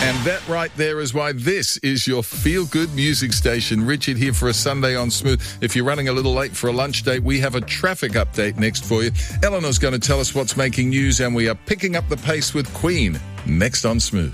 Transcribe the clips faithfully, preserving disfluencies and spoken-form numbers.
And that right there is why this is your feel-good music station. Richard here for a Sunday on Smooth. If you're running a little late for a lunch date, we have a traffic update next for you. Eleanor's going to tell us what's making news, and we are picking up the pace with Queen next on Smooth.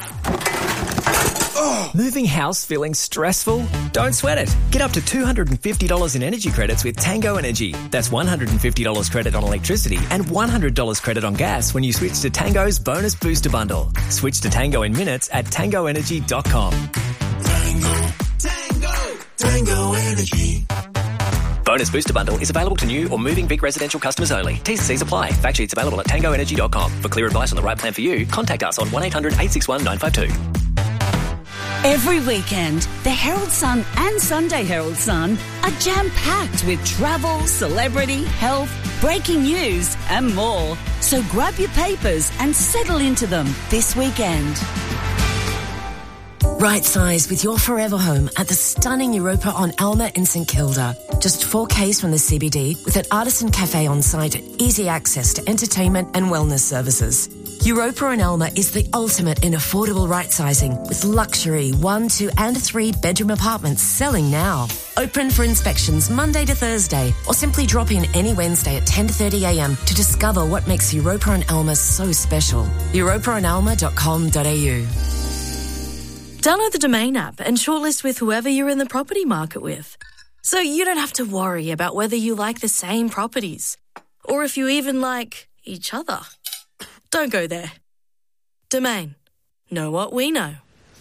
Moving house feeling stressful? Don't sweat it. Get up to two hundred fifty dollars in energy credits with Tango Energy. That's one hundred fifty dollars credit on electricity and one hundred dollars credit on gas when you switch to Tango's Bonus Booster Bundle. Switch to Tango in minutes at tango energy dot com. Tango, Tango, Tango Energy. Bonus Booster Bundle is available to new or moving Vic residential customers only. T's and C's apply. Fact sheets available at tango energy dot com. For clear advice on the right plan for you, contact us on one eight hundred eight six one nine five two. Every weekend, the Herald Sun and Sunday Herald Sun are jam-packed with travel, celebrity, health, breaking news and more. So grab your papers and settle into them this weekend. Right size with your forever home at the stunning Europa on Alma in St Kilda. Just four K's from the C B D with an artisan cafe on site and easy access to entertainment and wellness services. Europa and Alma is the ultimate in affordable right-sizing with luxury one, two and three bedroom apartments selling now. Open for inspections Monday to Thursday or simply drop in any Wednesday at ten thirty a m to discover what makes Europa and Alma so special. europa and alma dot com dot a u. Download the Domain app and shortlist with whoever you're in the property market with. So you don't have to worry about whether you like the same properties or if you even like each other. Don't go there. Domain. Know what we know.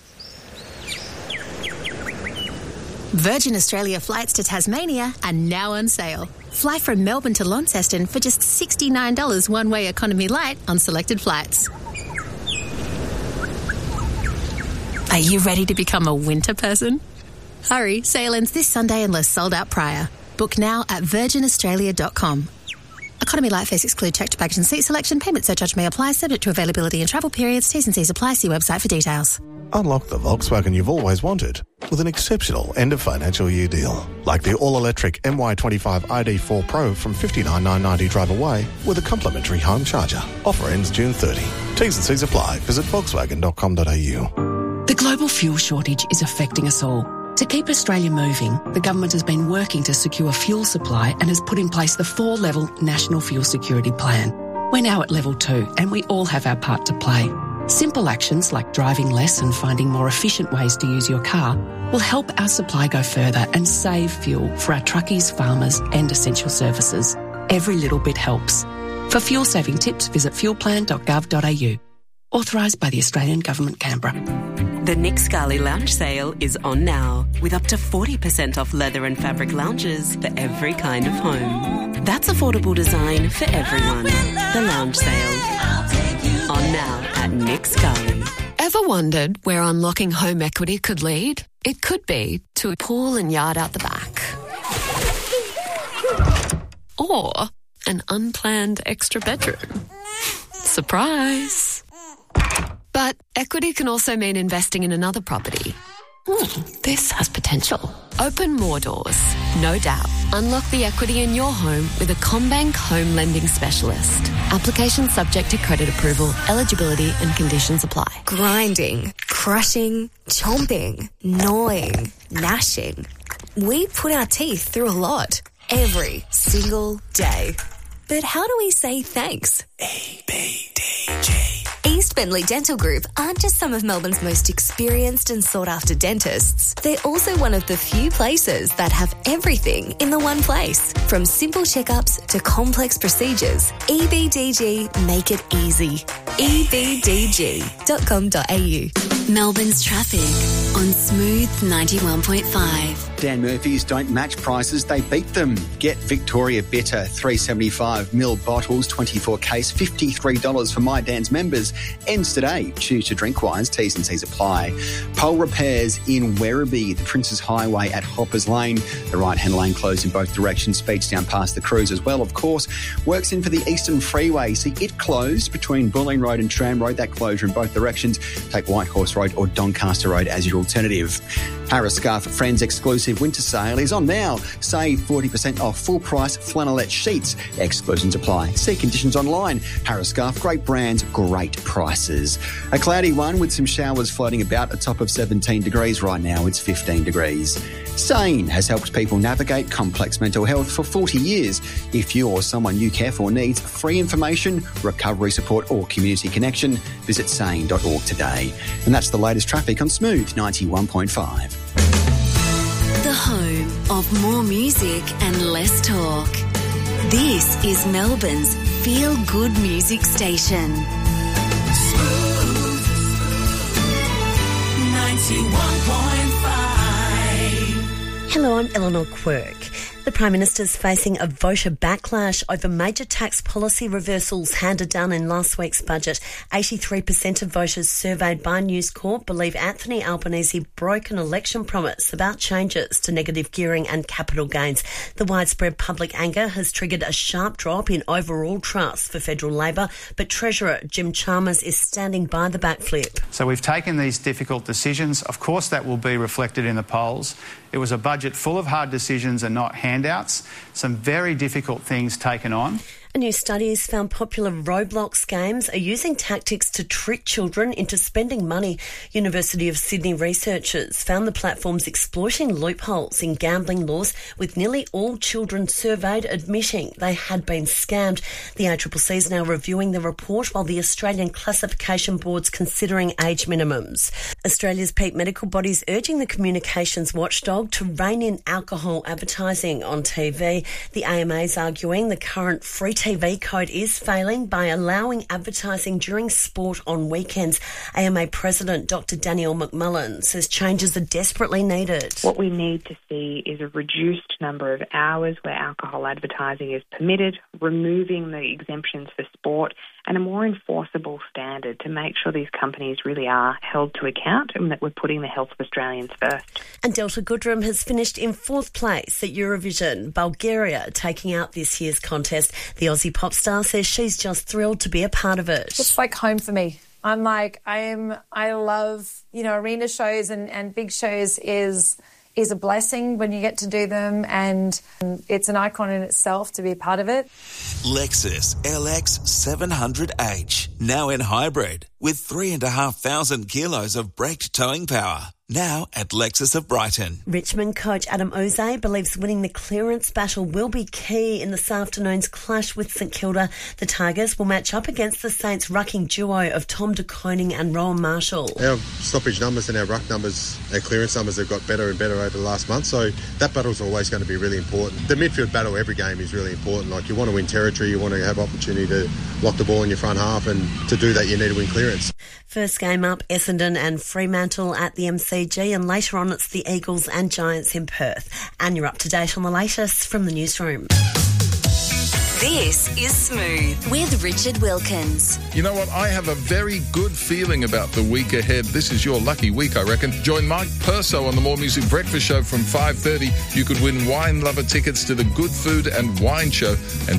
Virgin Australia flights to Tasmania are now on sale. Fly from Melbourne to Launceston for just sixty-nine dollars one-way economy light on selected flights. Are you ready to become a winter person? Hurry, sale ends this Sunday unless sold out prior. Book now at virgin australia dot com. Economy light fares exclude checked baggage and seat selection. Payment surcharge may apply, subject to availability and travel periods. T's and C's apply. See website for details. Unlock the Volkswagen you've always wanted with an exceptional end of financial year deal. Like the all-electric M Y twenty-five I D four Pro from fifty-nine thousand nine hundred ninety drive away with a complimentary home charger. Offer ends June thirtieth. T's and C's apply. Visit volkswagen dot com dot a u. The global fuel shortage is affecting us all. To keep Australia moving, the government has been working to secure fuel supply and has put in place the four-level National Fuel Security Plan. We're now at level two and we all have our part to play. Simple actions like driving less and finding more efficient ways to use your car will help our supply go further and save fuel for our truckies, farmers and essential services. Every little bit helps. For fuel-saving tips, visit fuel plan dot gov dot a u. Authorised by the Australian Government, Canberra. The Nick Scali Lounge Sale is on now, with up to forty percent off leather and fabric lounges for every kind of home. That's affordable design for everyone. The Lounge Sale. On now at Nick Scali. Ever wondered where unlocking home equity could lead? It could be to a pool and yard out the back. Or an unplanned extra bedroom. Surprise! But equity can also mean investing in another property. Hmm, this has potential. Open more doors, no doubt. Unlock the equity in your home with a CommBank home lending specialist. Application subject to credit approval, eligibility and conditions apply. Grinding, crushing, chomping, gnawing, gnashing. We put our teeth through a lot every single day. But how do we say thanks? E B D G. East Bentley Dental Group aren't just some of Melbourne's most experienced and sought-after dentists. They're also one of the few places that have everything in the one place. From simple checkups to complex procedures, E B D G make it easy. e b d g dot com dot a u. Melbourne's traffic on Smooth ninety-one point five. Dan Murphy's don't match prices, they beat them. Get Victoria Bitter three seventy-five mil bottles, twenty-four case, fifty-three dollars for My Dan's members. Ends today. Choose to drink wines. T's and C's apply. Pole repairs in Werribee, the Princes Highway at Hoppers Lane. The right-hand lane closed in both directions. Speeds down past the Cruise as well, of course. Works in for the Eastern Freeway. See it closed between Bulleen Road and Tram Road. That closure in both directions. Take Whitehorse Road or Doncaster Road as your alternative. Harris Scarf Friends exclusive winter sale is on now. Save forty percent off full price flannelette sheets. Exclusions apply. See conditions online. Harris Scarf, great brands, great price. prices. A cloudy one with some showers floating about a top of seventeen degrees right now. It's fifteen degrees. SANE has helped people navigate complex mental health for forty years. If you or someone you care for needs free information, recovery support or community connection, visit sane dot org today. And that's the latest traffic on Smooth ninety-one point five. The home of more music and less talk. This is Melbourne's Feel Good Music Station. Smooth ninety-one point five. Hello, I'm Eleanor Quirk. The Prime Minister's facing a voter backlash over major tax policy reversals handed down in last week's budget. eighty-three percent of voters surveyed by News Corp believe Anthony Albanese broke an election promise about changes to negative gearing and capital gains. The widespread public anger has triggered a sharp drop in overall trust for federal Labor, but Treasurer Jim Chalmers is standing by the backflip. So we've taken these difficult decisions. Of course, that will be reflected in the polls. It was a budget full of hard decisions and not handouts. Some very difficult things taken on. A new study has found popular Roblox games are using tactics to trick children into spending money. University of Sydney researchers found the platforms exploiting loopholes in gambling laws, with nearly all children surveyed admitting they had been scammed. The A C C C is now reviewing the report, while the Australian Classification Board's considering age minimums. Australia's peak medical body's urging the communications watchdog to rein in alcohol advertising on T V. The A M A's arguing the current free T V code is failing by allowing advertising during sport on weekends. A M A President Doctor Danielle McMullen says changes are desperately needed. What we need to see is a reduced number of hours where alcohol advertising is permitted, removing the exemptions for sport, and a more enforceable standard to make sure these companies really are held to account and that we're putting the health of Australians first. And Delta Goodrem has finished in fourth place at Eurovision, Bulgaria taking out this year's contest. The Aussie pop star says she's just thrilled to be a part of it. It's like home for me. I'm like, I am, I love, you know, arena shows and, and big shows is is a blessing when you get to do them, and it's an icon in itself to be a part of it. Lexus L X seven hundred H, now in hybrid, with three and a half thousand kilos of braked towing power. Now at Lexus of Brighton. Richmond coach Adam Oze believes winning the clearance battle will be key in this afternoon's clash with St Kilda. The Tigers will match up against the Saints' rucking duo of Tom De Koning and Rowan Marshall. Our stoppage numbers and our ruck numbers, our clearance numbers have got better and better over the last month, so that battle's always going to be really important. The midfield battle every game is really important. Like, you want to win territory, you want to have opportunity to lock the ball in your front half, and to do that you need to win clearance. First game up, Essendon and Fremantle at the M C G, and later on it's the Eagles and Giants in Perth. And you're up to date on the latest from the newsroom. This is Smooth with Richard Wilkins. You know what? I have a very good feeling about the week ahead. This is your lucky week, I reckon. Join Mike Perso on the More Music Breakfast Show from five thirty. You could win Wine Lover tickets to the Good Food and Wine Show. And